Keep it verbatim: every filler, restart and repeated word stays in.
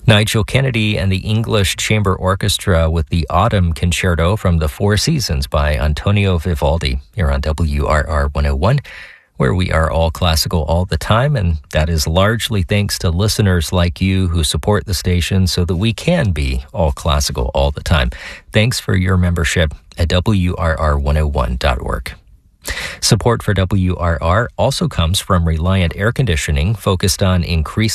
Nigel Kennedy and the English Chamber Orchestra with the Autumn Concerto from the Four Seasons by Antonio Vivaldi here on W R R one oh one, where we are all classical all the time, and that is largely thanks to listeners like you who support the station so that we can be all classical all the time. Thanks for your membership at W R R one oh one dot org. Support for W R R also comes from Reliant Air Conditioning, focused on increasing